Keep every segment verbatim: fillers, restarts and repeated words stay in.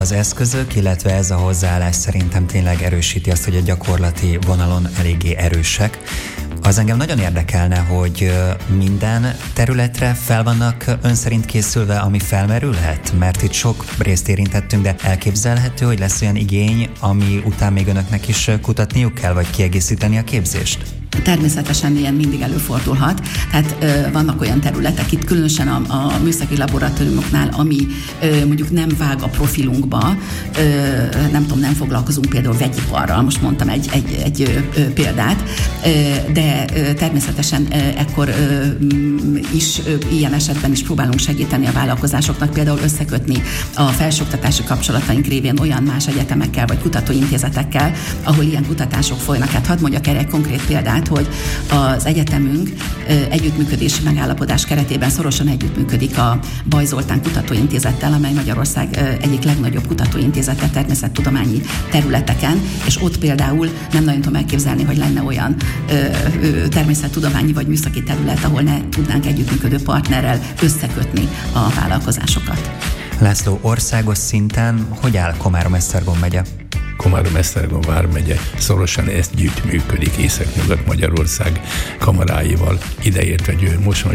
Az eszközök, illetve ez a hozzáállás szerintem tényleg erősíti azt, hogy a gyakorlati vonalon eléggé erősek. Az engem nagyon érdekelne, hogy minden területre fel vannak ön szerint készülve, ami felmerülhet? Mert itt sok részt érintettünk, de elképzelhető, hogy lesz olyan igény, ami után még önöknek is kutatniuk kell, vagy kiegészíteni a képzést? Természetesen ilyen mindig előfordulhat. Tehát ö, vannak olyan területek, itt különösen a, a műszaki laboratóriumoknál, ami ö, mondjuk nem vág a profilunkba, ö, nem tudom, nem foglalkozunk például vegyiparral, most mondtam egy, egy, egy ö, példát, ö, de ö, természetesen ö, ekkor ö, is, ö, ilyen esetben is próbálunk segíteni a vállalkozásoknak, például összekötni a felsőoktatási kapcsolataink révén olyan más egyetemekkel vagy kutatóintézetekkel, ahol ilyen kutatások folynak. Hát hadd mondjak erre egy konkrét példát, hogy az egyetemünk együttműködési megállapodás keretében szorosan együttműködik a Baj Zoltán Kutatóintézettel, amely Magyarország egyik legnagyobb kutatóintézete természettudományi területeken, és ott például nem nagyon tudom elképzelni, hogy lenne olyan természettudományi vagy műszaki terület, ahol ne tudnánk együttműködő partnerrel összekötni a vállalkozásokat. László, országos szinten hogy áll Komárom-Esztergom megye? Komárom-Esztergom vármegye szorosan együttműködik Észak-Nyugat-Magyarország kamaráival, ideértve Győr,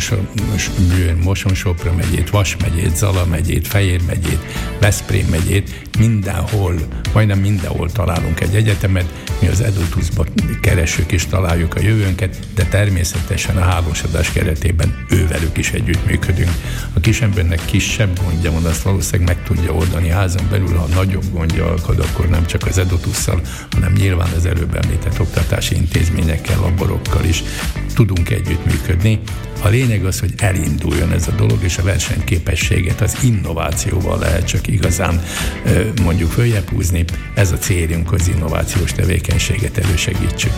Moson-Sopron megyét, Vas megyét, Zala megyét, Fejér megyét, Veszprém megyét, mindenhol, majdnem mindenhol találunk egy egyetemet, mi az Edutuszban keresünk és találjuk a jövőnket, de természetesen a hálósodás keretében ővelük is együttműködünk. A kisembernek kisebb gondja van, azt valószínűleg meg tudja oldani házon belül, ha nagyobb gondja alkod, akkor nem csak az Edutusszal, hanem nyilván az előbb említett oktatási intézményekkel, laborokkal is tudunk együttműködni. A lényeg az, hogy elinduljon ez a dolog, és a versenyképességet az innovációval lehet csak igazán mondjuk följebb húzni. Ez a célunk, az innovációs tevékenységet elősegítsük.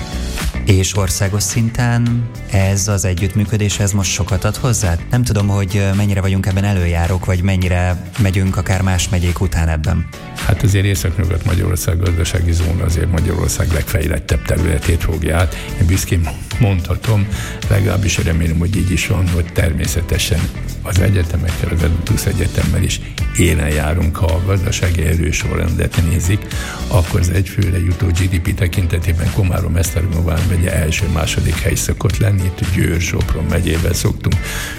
És országos szinten ez az együttműködés, ez most sokat ad hozzá? Nem tudom, hogy mennyire vagyunk ebben előjárók, vagy mennyire megyünk akár más megyék után ebben. Hát azért Észak-Nyugat-Magyarország gazdasági zóna azért Magyarország legfejlettebb területét fogja át. Én büszkén mondhatom, legalábbis remélem, hogy így is van, hogy természetesen az egyetemekkel, az Edutusz Egyetemmel is élen járunk, ha a gazdasági erősorrendet nézik, akkor az egyfőre jutó gé dé pé tekintetében Komárom-Esztergom vármegye első-második hely szokott lenni, itt Győr-Sopron megyében szoktunk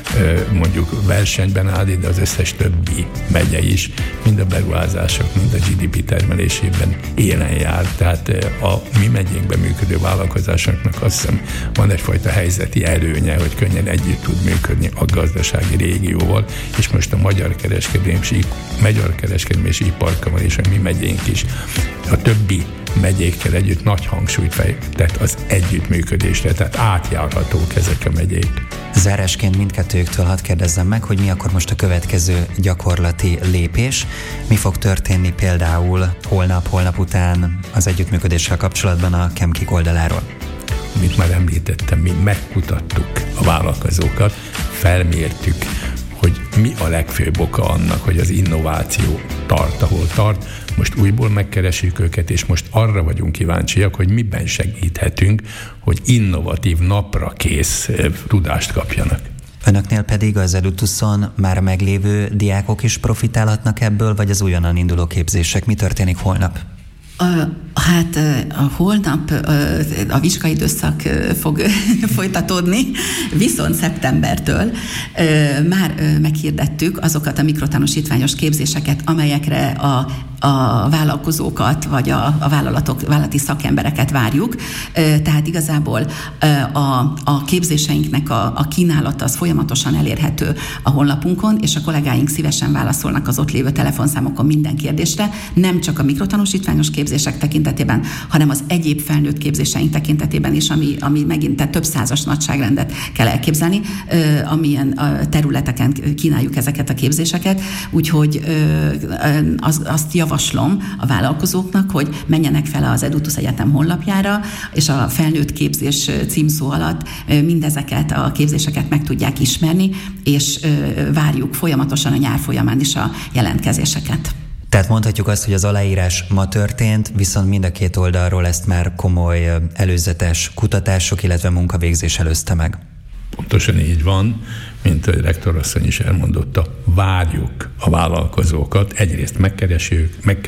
mondjuk versenyben állni, de az összes többi megye is, mind a beruházások, mind a gé dé pé termelésében élen jár. Tehát a mi megyénkben működő vállalkozásoknak azt hiszem van egyfajta helyzeti előnye, hogy könnyen együtt tud működni a gazdasági régióval, és most a Magyar Kereskedelmi és, Magyar Kereskedelmi és Iparkamara és a mi megyénk is a többi megyékkel együtt nagy hangsúlyt fektet az együttműködésre, tehát átjárhatók ezek a megyék. Zárásként mindkettőjüktől hadd kérdezzem meg, hogy mi akkor most a következő gyakorlati lépés. Mi fog történni például holnap, holnap után az együttműködéssel kapcsolatban a Chemkick oldaláról? Amit már említettem, mi megkutattuk a vállalkozókat, felmértük, hogy mi a legfőbb oka annak, hogy az innováció tart, ahol tart. Most újból megkeresjük őket, és most arra vagyunk kíváncsiak, hogy miben segíthetünk, hogy innovatív, napra kész tudást kapjanak. Önöknél pedig az Edutuszon már meglévő diákok is profitálhatnak ebből, vagy az újonnan induló képzések? Mi történik holnap? Hát a holnap a vizsgaidőszak fog folytatódni, viszont szeptembertől már meghirdettük azokat a mikrotanúsítványos képzéseket, amelyekre a a vállalkozókat, vagy a, a vállalatok, vállalati szakembereket várjuk. Tehát igazából a, a képzéseinknek a, a kínálata az folyamatosan elérhető a honlapunkon, és a kollégáink szívesen válaszolnak az ott lévő telefonszámokon minden kérdésre, nem csak a mikrotanúsítványos képzések tekintetében, hanem az egyéb felnőtt képzéseink tekintetében is, ami, ami megint tehát több százas nagyságrendet kell elképzelni, amilyen területeken kínáljuk ezeket a képzéseket. Úgyhogy az, azt javaslom a vállalkozóknak, hogy menjenek fel az Edutusz Egyetem honlapjára, és a felnőtt képzés címszó alatt mindezeket a képzéseket meg tudják ismerni, és várjuk folyamatosan a nyár folyamán is a jelentkezéseket. Tehát mondhatjuk azt, hogy az aláírás ma történt, viszont mind a két oldalról ezt már komoly előzetes kutatások, illetve munkavégzés előzte meg. Pontosan így van. mint a rektorasszony is elmondotta, várjuk a vállalkozókat, egyrészt megkeresjük, meg